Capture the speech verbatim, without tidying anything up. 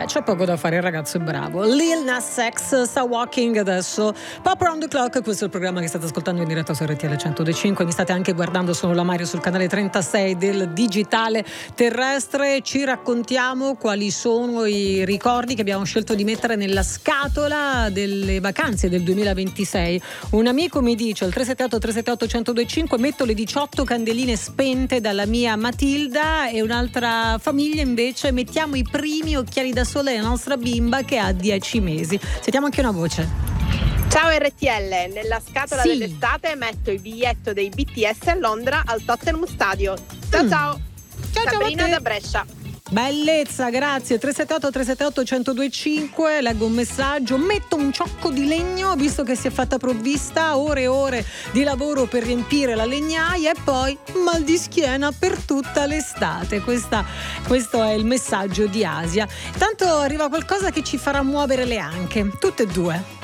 c'è poco da fare, il ragazzo è bravo. Lil Nas X sta walking adesso. Pop Around the Clock, questo è il programma che state ascoltando in diretta su R T L centodue e cinque. Mi state anche guardando, sono la Mario sul canale trentasei del digitale terrestre. Ci raccontiamo quali sono i ricordi che abbiamo scelto di mettere nella scatola delle vacanze del duemilaventisei. Un amico mi dice al tre sette otto tre sette otto centodue e cinque: metto le diciotto candeline spente dalla mia Matilda, e un'altra famiglia invece: mettiamo i primi occhiali da sole della nostra bimba che ha dieci mesi. Sentiamo anche una voce. Ciao R T L, nella scatola Sì. dell'estate metto il biglietto dei B T S a Londra al Tottenham Stadio. Ciao Mm. ciao, Ciao, ciao a Sabrina te. da Brescia. Bellezza, grazie. tre sette otto tre sette otto centodue e cinque. Leggo un messaggio: metto un ciocco di legno visto che si è fatta provvista, ore e ore di lavoro per riempire la legnaia e poi mal di schiena per tutta l'estate. Questa, questo è il messaggio di Asia. Tanto arriva qualcosa che ci farà muovere le anche, tutte e due.